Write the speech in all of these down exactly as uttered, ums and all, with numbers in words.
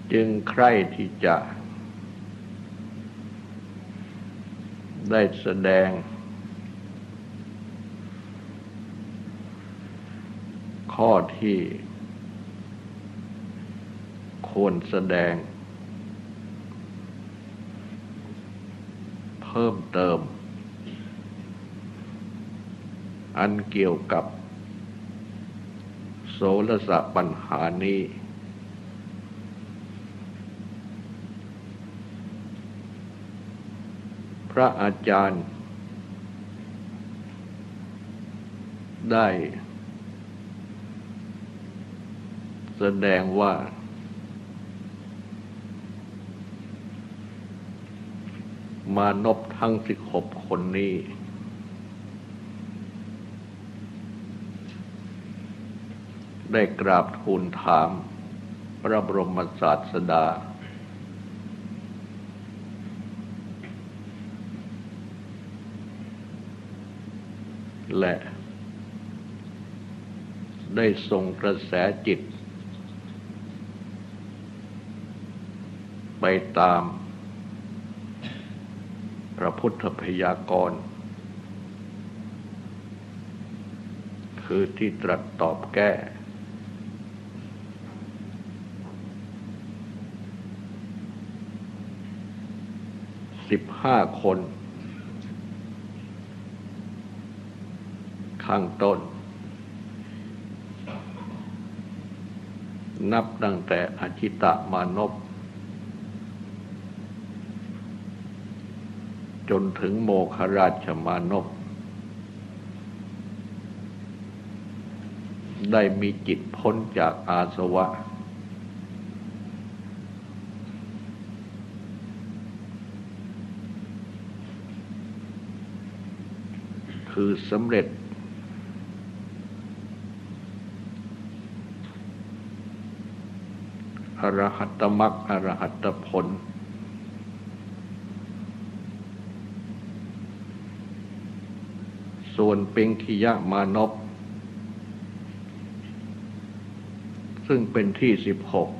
จึงใคร่ที่จะได้แสดงข้อที่ควรแสดงเพิ่มเติมอันเกี่ยวกับโสรสปัญหานี้พระอาจารย์ได้แสดงว่ามานพทั้งสิบหกคนนี้ได้กราบทูลถามพระบรมศาสดาและได้ส่งกระแสจิตไปตามพระพุทธพยากรณ์คือที่ตรัสตอบแก้สิบห้าคนข้างต้นนับตั้งแต่อจิตมานพจนถึงโมคคราชมานพได้มีจิตพ้นจากอาสวะคือสำเร็จอรหัตมรรคอรหัตผลส่วนเป็งคิยมานพซึ่งเป็นที่สิบหก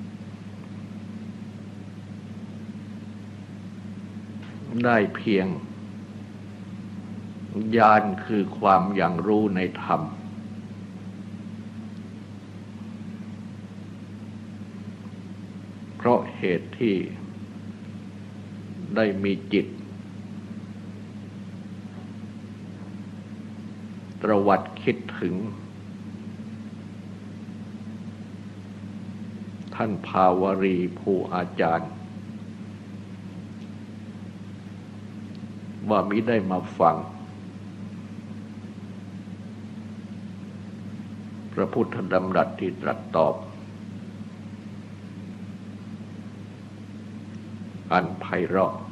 ได้เพียงญาณคือความอย่างรู้ในธรรมเพราะเหตุที่ได้มีจิตตระหวัดคิดถึงท่านภาวรีผู้อาจารย์ว่ามิได้มาฟังพระพุทธดำรัสที่ตรัสตอบอันไพเราะ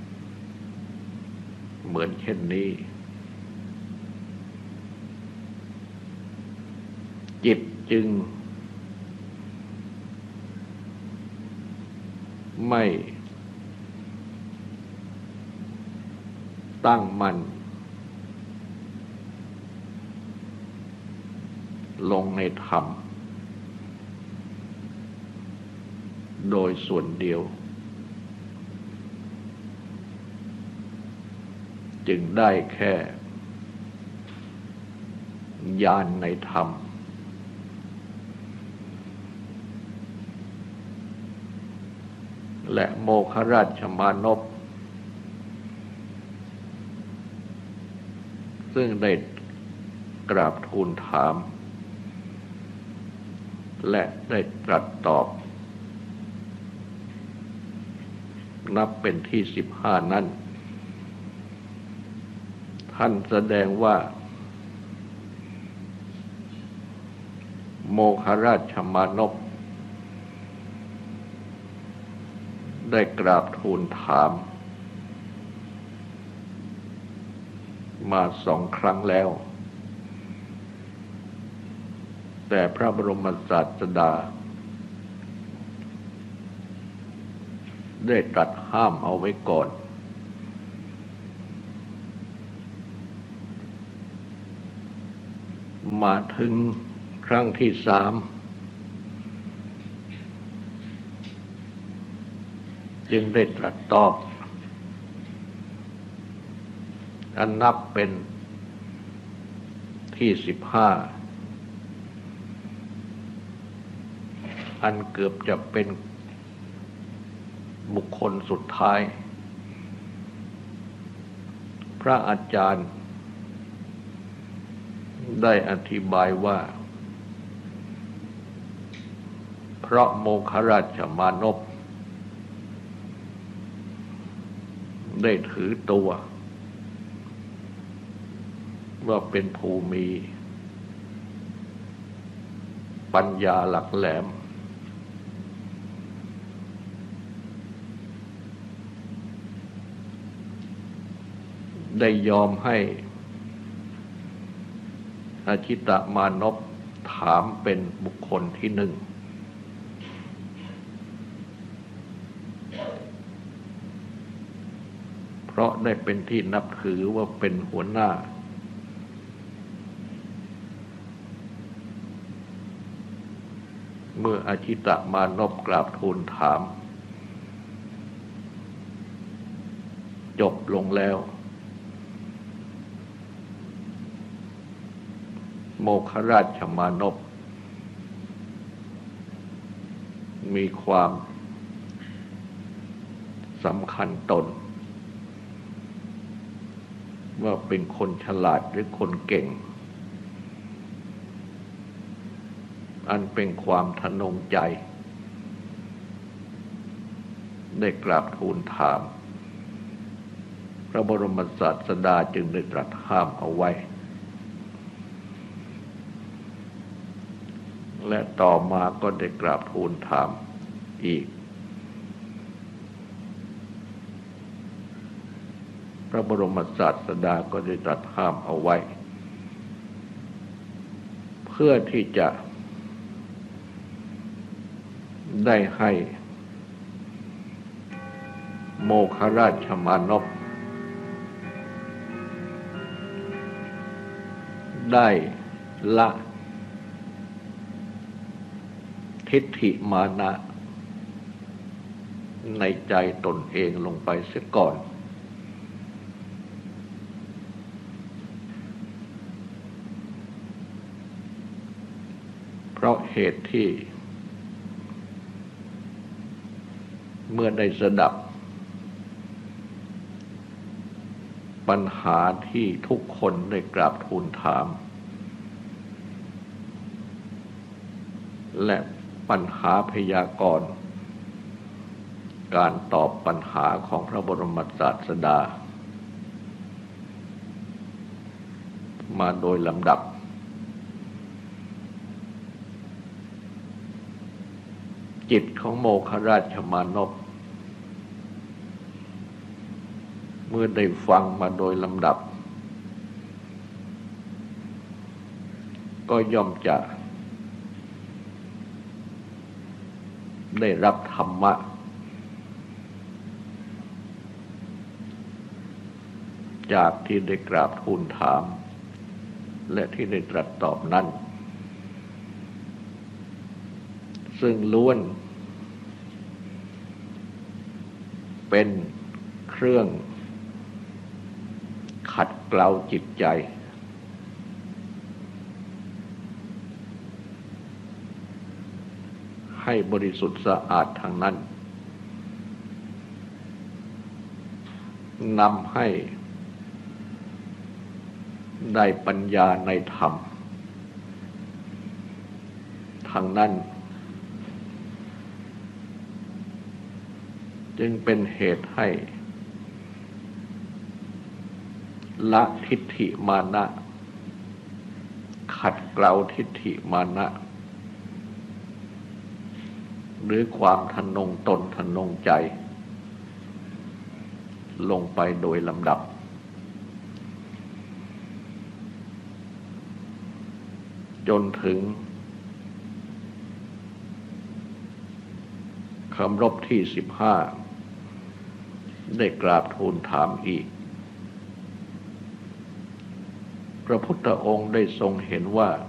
เหมือนเช่นนี้จิตจึงไม่ตั้งมั่นลงในธรรมโดยส่วนเดียวจึงได้แค่ญาณในธรรมและโมคคราชมานพซึ่งได้กราบทูลถามและได้ตรัสตอบนับเป็นที่สิบห้านั้นท่านแสดงว่าโมคคราชมานพได้กราบทูลถามมาสองครั้งแล้วแต่พระบรมศาสดาได้ตรัสห้ามเอาไว้ก่อนมาถึงครั้งที่สามจึงได้ตรัสตอบอันนับเป็นที่สิบห้าอันเกือบจะเป็นบุคคลสุดท้ายพระอาจารย์ได้อธิบายว่าเพราะโมคคราชมานพได้ถือตัวว่าเป็นผู้มีปัญญาหลักแหลมได้ยอมให้อาชิตมานพถามเป็นบุคคลที่หนึ่งเพราะได้เป็นที่นับถือว่าเป็นหัวหน้าเมื่ออาชิตมานพกราบทูลถามจบลงแล้วโมคคราชมานพมีความสำคัญตนว่าเป็นคนฉลาดหรือคนเก่งอันเป็นความทะนงใจได้กราบทูลถามพระบรมศาสดาจึงได้ตรัสห้ามเอาไว้และต่อมาก็ได้กราบทูลถามอีกพระบรมศาสดาก็ได้ตรัสห้ามเอาไว้เพื่อที่จะได้ให้โมคคราชมานพได้ละทิฏฐิมานะในใจตนเองลงไปเสียก่อนเพราะเหตุที่เมื่อได้สดับปัญหาที่ทุกคนได้กราบทูลถามและปัญหาพยากรณ์การตอบปัญหาของพระบรมศาสดามาโดยลำดับจิตของโมคคราชมานพเมื่อได้ฟังมาโดยลำดับก็ย่อมจะได้รับธรรมะจากที่ได้กราบทูลถามและที่ได้ตรัสตอบนั้นซึ่งล้วนเป็นเครื่องขัดเกลาจิตใจให้บริสุทธิ์สะอาดทางนั้นนำให้ได้ปัญญาในธรรมทางนั้นจึงเป็นเหตุให้ละทิฏฐิมานะขัดเกลาทิฏฐิมานะหรือความทะนงตนทะนงใจลงไปโดยลำดับจนถึงคำรบที่สิบห้าได้กราบทูลถามอีกพระพุทธองค์ได้ทรงเห็นว่า